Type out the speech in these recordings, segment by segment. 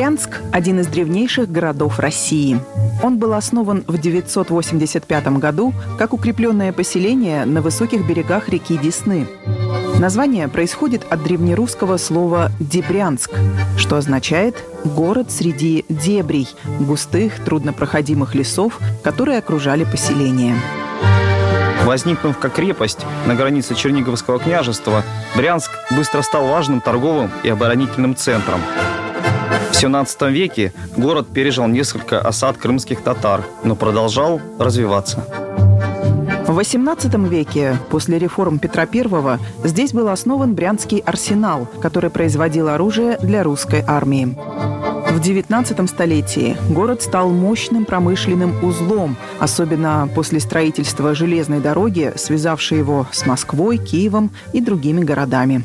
Брянск – один из древнейших городов России. Он был основан в 985 году как укрепленное поселение на высоких берегах реки Десны. Название происходит от древнерусского слова «дебрянск», что означает «город среди дебрей» – густых, труднопроходимых лесов, которые окружали поселение. Возникнув как крепость на границе Черниговского княжества, Брянск быстро стал важным торговым и оборонительным центром. В XVII веке город пережил несколько осад крымских татар, но продолжал развиваться. В XVIII веке, после реформ Петра I, здесь был основан Брянский арсенал, который производил оружие для русской армии. В XIX столетии город стал мощным промышленным узлом, особенно после строительства железной дороги, связавшей его с Москвой, Киевом и другими городами.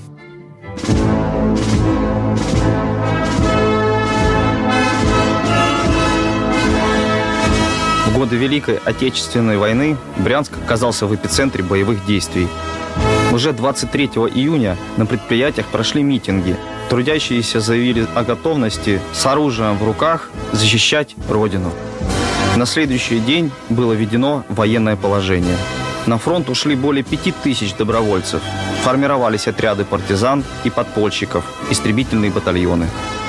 В годы Великой Отечественной войны Брянск оказался в эпицентре боевых действий. Уже 23 июня на предприятиях прошли митинги. Трудящиеся заявили о готовности с оружием в руках защищать Родину. На следующий день было введено военное положение. На фронт ушли более 5000 добровольцев. Формировались отряды партизан и подпольщиков, истребительные батальоны.